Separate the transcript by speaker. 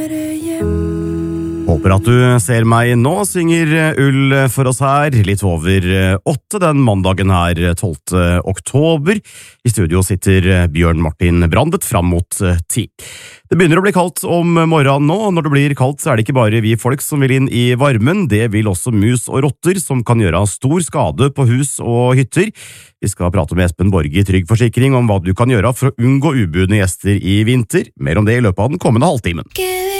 Speaker 1: Håper at du ser meg nå, synger Ull for oss her, litt over 8 den mandagen her, 12. oktober. I studio sitter Bjørn Martin Brandet fram mot 10. Det begynner å bli kaldt om morgenen nå, og når det blir kaldt så er det ikke bare vi folk som vil inn i varmen, det vil også mus og rotter som kan gjøre stor skade på hus og hytter. Vi skal prate med Espen Borge i Trygg Forsikring om hva du kan gjøre for å unngå ubudne gjester i vinter. Mer om det i løpet av den kommende halvtimen.